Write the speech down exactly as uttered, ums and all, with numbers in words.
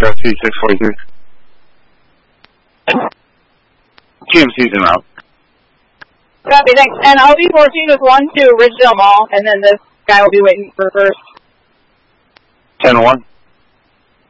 C six forty-three. G M C's en route. Copy, thanks. And I'll be fourteen with one to Ridgedale Mall, and then this guy will be waiting for first. ten one.